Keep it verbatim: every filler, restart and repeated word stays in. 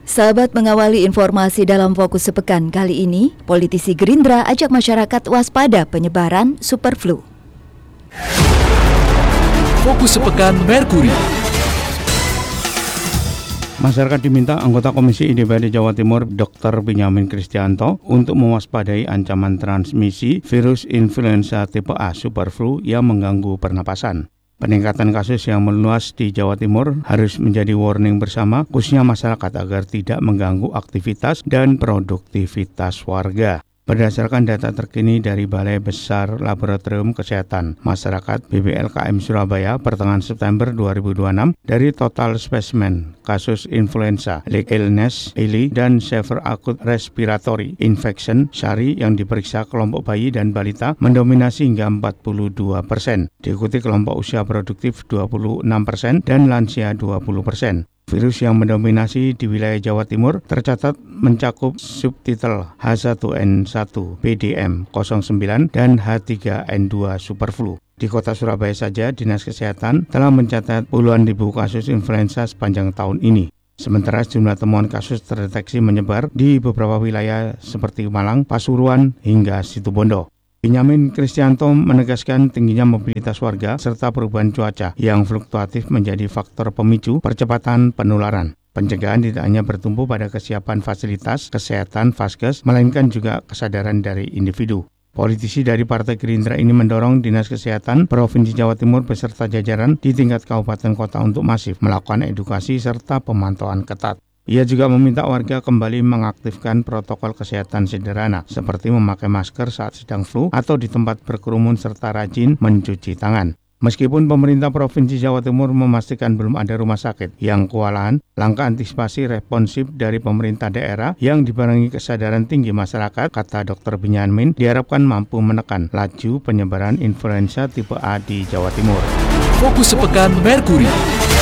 Sahabat, mengawali informasi dalam Fokus Sepekan kali ini, politisi Gerindra ajak masyarakat waspada penyebaran superflu. Fokus Sepekan Merkuri. Masyarakat diminta anggota Komisi I D P R D Jawa Timur Doktor Benyamin Kristianto untuk mewaspadai ancaman transmisi virus influenza tipe A superflu yang mengganggu pernapasan. Peningkatan kasus yang meluas di Jawa Timur harus menjadi warning bersama, khususnya masyarakat agar tidak mengganggu aktivitas dan produktivitas warga. Berdasarkan data terkini dari Balai Besar Laboratorium Kesehatan Masyarakat B B L K M Surabaya pertengahan September dua ribu dua puluh enam, dari total spesimen kasus influenza, like illness, I L I, dan severe acute respiratory infection S A R I yang diperiksa, kelompok bayi dan balita mendominasi hingga empat puluh dua persen, diikuti kelompok usia produktif dua puluh enam persen dan lansia dua puluh persen. Virus yang mendominasi di wilayah Jawa Timur tercatat mencakup subtitel H satu N satu B D M nol sembilan dan H tiga N dua superflu. Di kota Surabaya saja, Dinas Kesehatan telah mencatat puluhan ribu kasus influenza sepanjang tahun ini. Sementara sejumlah temuan kasus terdeteksi menyebar di beberapa wilayah seperti Malang, Pasuruan, hingga Situbondo. Benyamin Kristianto menegaskan tingginya mobilitas warga serta perubahan cuaca yang fluktuatif menjadi faktor pemicu percepatan penularan. Pencegahan tidak hanya bertumpu pada kesiapan fasilitas kesehatan Vaskes, melainkan juga kesadaran dari individu. Politisi dari Partai Gerindra ini mendorong Dinas Kesehatan Provinsi Jawa Timur beserta jajaran di tingkat kabupaten kota untuk masif melakukan edukasi serta pemantauan ketat. Ia juga meminta warga kembali mengaktifkan protokol kesehatan sederhana seperti memakai masker saat sedang flu atau di tempat berkerumun serta rajin mencuci tangan. Meskipun pemerintah Provinsi Jawa Timur memastikan belum ada rumah sakit yang kewalahan, langkah antisipasi responsif dari pemerintah daerah yang dibarengi kesadaran tinggi masyarakat, kata Doktor Benyamin, diharapkan mampu menekan laju penyebaran influenza tipe A di Jawa Timur. Fokus Sepekan Merkuri.